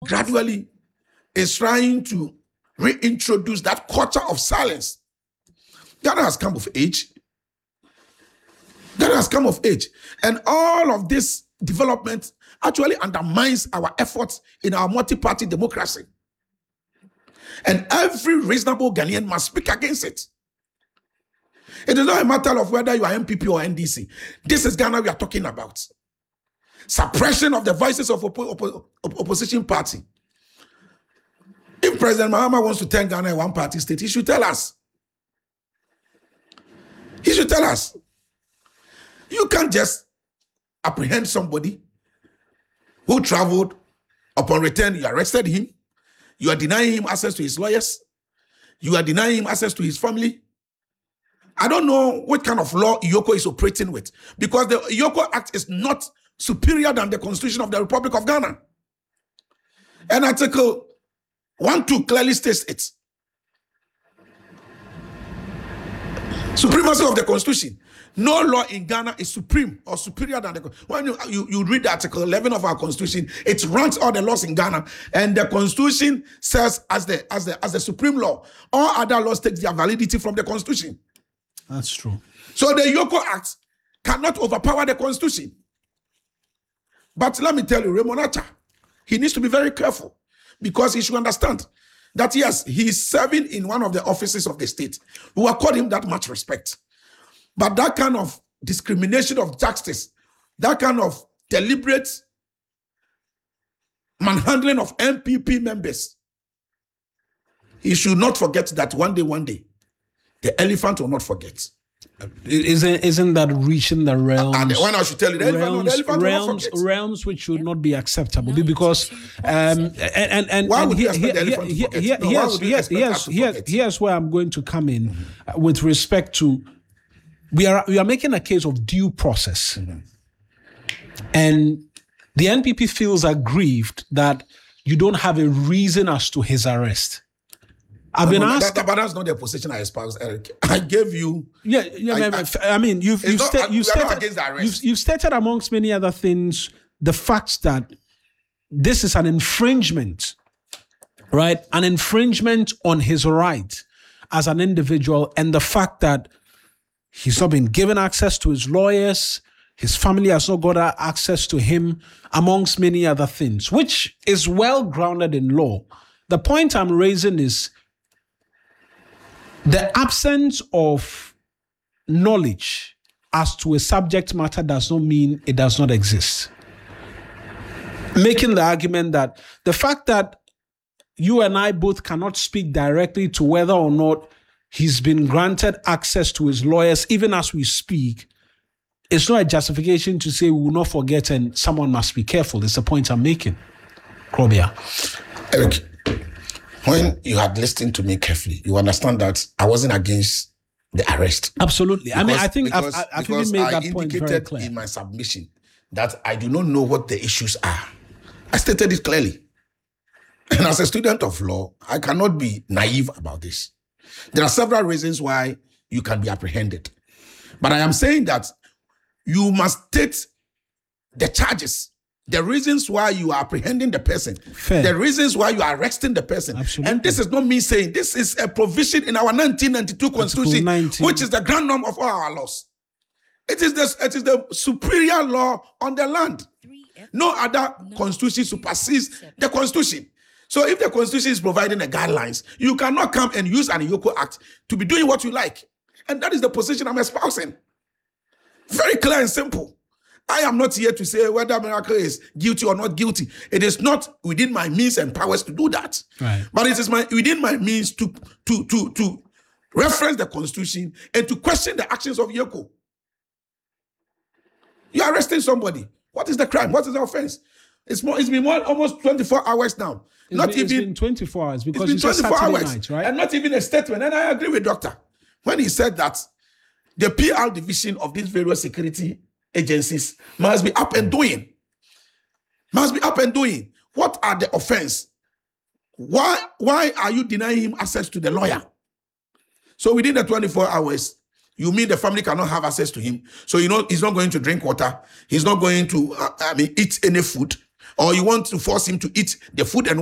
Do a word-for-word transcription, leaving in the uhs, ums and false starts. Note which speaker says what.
Speaker 1: gradually is trying to reintroduce that culture of silence. Ghana has come of age. Ghana has come of age. And all of this development actually undermines our efforts in our multi-party democracy. And every reasonable Ghanaian must speak against it. It is not a matter of whether you are M P P or N D C. This is Ghana we are talking about. Suppression of the voices of oppo- oppo- opposition party. If President Mahama wants to turn Ghana a one-party state, he should tell us. He should tell us. You can't just apprehend somebody who traveled. Upon return, you arrested him. You are denying him access to his lawyers. You are denying him access to his family. I don't know what kind of law Iyoko is operating with, because the Iyoko Act is not superior than the Constitution of the Republic of Ghana. And Article one two clearly states it. Supremacy of the Constitution. No law in Ghana is supreme or superior than the Constitution. When you, you, you read Article eleven of our Constitution, it ranks all the laws in Ghana, and the Constitution says as the as the as the supreme law, all other laws take their validity from the Constitution.
Speaker 2: That's true.
Speaker 1: So the Iyoko Act cannot overpower the Constitution. But let me tell you, Raymond Atta, he needs to be very careful, because he should understand that, yes, he is serving in one of the offices of the state. We accord him that much respect. But that kind of discrimination of justice, that kind of deliberate manhandling of M P P members, he should not forget that one day, one day, the elephant will not forget.
Speaker 2: Isn't isn't that reaching the realms?
Speaker 1: And when I should tell you, the elephant,
Speaker 2: realms,
Speaker 1: the elephant
Speaker 2: realms,
Speaker 1: will not forget.
Speaker 2: realms which should not be acceptable, because um and and and,
Speaker 1: Why
Speaker 2: and
Speaker 1: would
Speaker 2: here,
Speaker 1: you expect the
Speaker 2: here,
Speaker 1: elephant to
Speaker 2: here,
Speaker 1: forget?
Speaker 2: here,
Speaker 1: No, why
Speaker 2: here's
Speaker 1: would you
Speaker 2: here's
Speaker 1: expect
Speaker 2: here's
Speaker 1: us to
Speaker 2: here's,
Speaker 1: forget?
Speaker 2: here's where I'm going to come in uh, with respect to we are we are making a case of due process,
Speaker 1: Mm-hmm.
Speaker 2: and the N P P feels aggrieved that you don't have a reason as to his arrest. I've been
Speaker 1: No,
Speaker 2: asked.
Speaker 1: that, but that's not the position I espouse, Eric. I gave you.
Speaker 2: Yeah, yeah.
Speaker 1: I-
Speaker 2: I, I, I mean, you've
Speaker 1: It's
Speaker 2: you've,
Speaker 1: not-
Speaker 2: sta-
Speaker 1: we
Speaker 2: you've
Speaker 1: are not
Speaker 2: stated
Speaker 1: against the arrest.
Speaker 2: you've, you've stated amongst many other things the fact that this is an infringement, right? An infringement on his right as an individual, and the fact that he's not been given access to his lawyers, his family has not got access to him, amongst many other things, which is well grounded in law. The point I'm raising is the absence of knowledge as to a subject matter does not mean it does not exist. Making the argument that the fact that you and I both cannot speak directly to whether or not he's been granted access to his lawyers, even as we speak, it's not a justification to say we will not forget and someone must be careful. It's the point I'm making. Krobia.
Speaker 1: Eric, when you had listened to me carefully, you understand that I wasn't against the arrest.
Speaker 2: Absolutely. I mean,
Speaker 1: Because-
Speaker 2: I think I've,
Speaker 1: because-
Speaker 2: I've
Speaker 1: because
Speaker 2: even made
Speaker 1: I
Speaker 2: that point very
Speaker 1: indicated
Speaker 2: clear.
Speaker 1: in my submission that I do not know what the issues are. I stated it clearly. And as a student of law, I cannot be naive about this. There are several reasons why you can be apprehended. But I am saying that you must state the charges, the reasons why you are apprehending the person,
Speaker 2: Fair.
Speaker 1: the reasons why you are arresting the person.
Speaker 2: Absolutely.
Speaker 1: And this is not me saying, this is a provision in our nineteen ninety-two Constitution,
Speaker 2: nineteen.
Speaker 1: which is the grand norm of all our laws. It is the, it is the superior law on the land. No other constitution supersedes the Constitution. So if the Constitution is providing the guidelines, you cannot come and use an Iyoko Act to be doing what you like. And that is the position I'm espousing. Very clear and simple. I am not here to say whether Miracle is guilty or not guilty. It is not within my means and powers to do that.
Speaker 2: Right.
Speaker 1: But it is my within my means to, to, to, to reference the Constitution and to question the actions of Iyoko. You are arresting somebody. What is the crime? What is the offense? It's more. It's been more, almost twenty-four hours now.
Speaker 2: It's
Speaker 1: not
Speaker 2: been, it's
Speaker 1: even
Speaker 2: been twenty-four hours
Speaker 1: it's
Speaker 2: because
Speaker 1: been
Speaker 2: it's a
Speaker 1: twenty-four
Speaker 2: Saturday
Speaker 1: hours,
Speaker 2: night, right?
Speaker 1: and not even a statement. And I agree with Doctor when he said that the P R division of these various security agencies must be up and doing. Must be up and doing. What are the offense? Why? Why are you denying him access to the lawyer? So within the twenty-four hours, you mean the family cannot have access to him? So you know he's not going to drink water. He's not going to, uh, I mean, eat any food. Or you want to force him to eat the food and